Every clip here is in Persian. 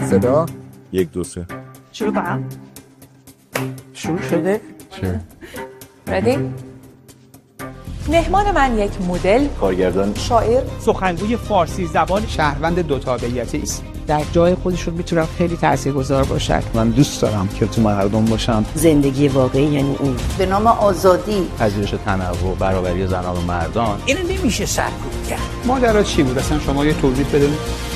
صدا 1 2 3 شروع کنم. شروع شده؟ ردی؟ مهمان من یک مدل، کارگردان، شاعر، سخنگوی فارسی زبان، شهروند دو تابعیتی است. در جای خودشون میتونن خیلی تاثیرگذار باشن. من دوست دارم که تو مردم باشم. زندگی واقعی یعنی این. به نام آزادی، پذیرش تنوع، برابری زنان و مردان. اینو نمیشه سرکوب کرد. ماجرا چی بود اصلا شما یه توضیح بدید.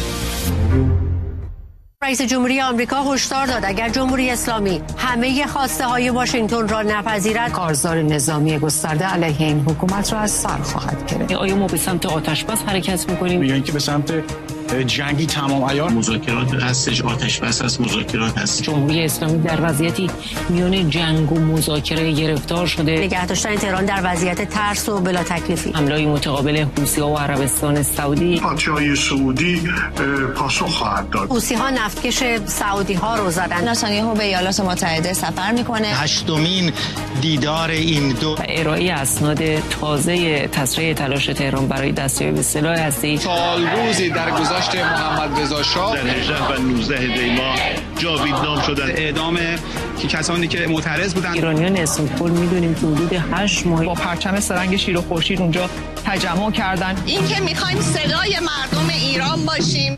رئیس جمهوری آمریکا هشدار داد اگر جمهوری اسلامی همه خواسته های واشنگتن را نپذیرد کارزار نظامی گسترده علیه این حکومت را از سر خواهد گرفت. آیا ما به سمت آتش بس حرکت می‌کنیم؟ میگن که به سمت جنگی تمام عیار. مذاکرات هستش، آتش بس هست، مذاکرات هست. جمهوری اسلامی در وضعیتی میان جنگ و مذاکره گرفتار شده. نگه داشتن تهران در وضعیت ترس و بلا تکلیفی. حمله متقابل حوثی‌ها و عربستان سعودی. پادشاهی سعودی پاسخ خواهد داد. حوثی‌ها نفتکش سعودی‌ها رو زدن. نتانیاهو به ایالات متحده سفر میکنه. هشتمین دیدار این دو. ارائه اسناد تازه تسریع تلاش تهران برای دستیابی به سلاح هسته‌ای. سال روزی در گذشت محمد رضا شاه در 18 و 19 دی ماه جاویدنام شدن. اعدام کسانی که معترض بودند. ایرانیان استانبول میدونیم که حدود 8 ماه با پرچم سرنگ شیر و خورشید اونجا تجمع کردن. این که میخوایم صدای مردم ایران باشیم.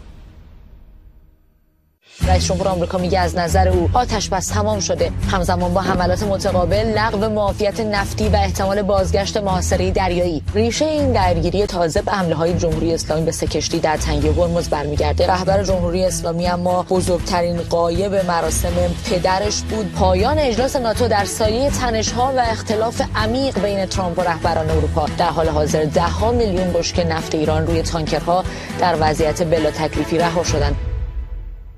رئیس جمهور آمریکا میگه از نظر او آتش بس تمام شده. همزمان با حملات متقابل، لغو معافیت نفتی و احتمال بازگشت محاصره دریایی، ریشه این درگیری تازه به حمله‌های جمهوری اسلامی به 3 کشتی در تنگه هرمز برمیگرده. رهبر جمهوری اسلامی اما بزرگترین غایب مراسم پدرش بود پایان اجلاس ناتو در سایه تنش‌ها و اختلاف عمیق بین ترامپ و رهبران اروپا. در حال حاضر 10 میلیون بشکه نفت ایران روی تانکرها در وضعیت بلا تکلیفی رها شدند.